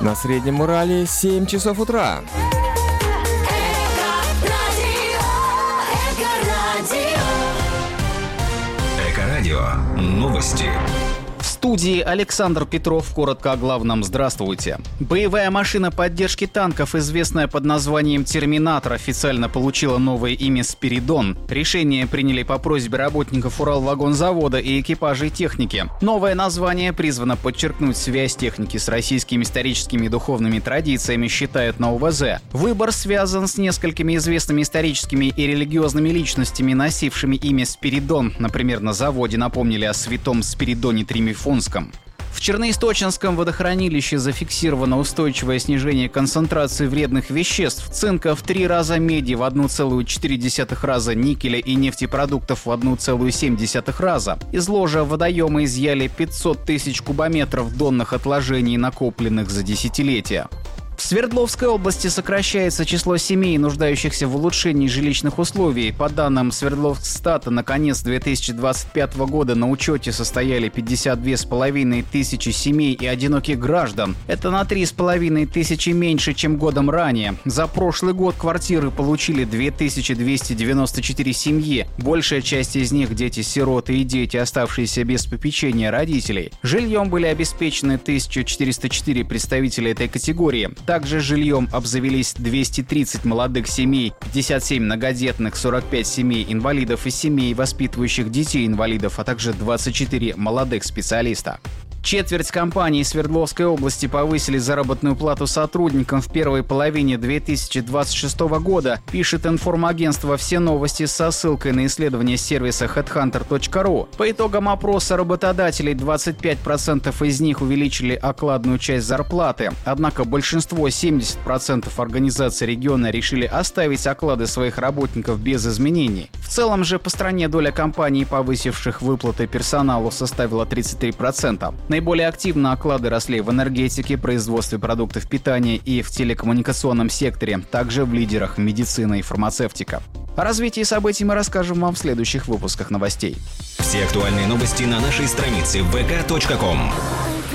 На Среднем Урале 7 часов утра. Эко-радио. Новости. В студии Александр Петров. Коротко о главном. Здравствуйте. Боевая машина поддержки танков, известная под названием «Терминатор», официально получила новое имя «Спиридон». Решение приняли по просьбе работников Уралвагонзавода и экипажей техники. Новое название призвано подчеркнуть связь техники с российскими историческими и духовными традициями, считают на УВЗ. Выбор связан с несколькими известными историческими и религиозными личностями, носившими имя Спиридон. Например, на заводе напомнили о святом Спиридоне Тримифунском. В Черноисточинском водохранилище зафиксировано устойчивое снижение концентрации вредных веществ: цинка в 3 раза, меди в 1,4 раза, никеля и нефтепродуктов в 1,7 раза. Из ложа водоема изъяли 500 тысяч кубометров донных отложений, накопленных за десятилетия. В Свердловской области сокращается число семей, нуждающихся в улучшении жилищных условий. По данным Свердловстата, на конец 2025 года на учете состояли 52,5 тысячи семей и одиноких граждан. Это на 3,5 тысячи меньше, чем годом ранее. За прошлый год квартиры получили 2294 семьи. Большая часть из них – дети-сироты и дети, оставшиеся без попечения родителей. Жильем были обеспечены 1404 представителя этой категории. Также жильем обзавелись 230 молодых семей, 57 многодетных, 45 семей инвалидов и семей, воспитывающих детей-инвалидов, а также 24 молодых специалиста. Четверть компаний Свердловской области повысили заработную плату сотрудникам в первой половине 2026 года, пишет информагентство «Все новости» со ссылкой на исследование сервиса headhunter.ru. По итогам опроса работодателей 25% из них увеличили окладную часть зарплаты. Однако большинство, 70% организаций региона, решили оставить оклады своих работников без изменений. В целом же по стране доля компаний, повысивших выплаты персоналу, составила 33%. Наиболее активно оклады росли в энергетике, производстве продуктов питания и в телекоммуникационном секторе, также в лидерах медицина и фармацевтика. О развитии событий мы расскажем вам в следующих выпусках новостей. Все актуальные новости на нашей странице vk.com.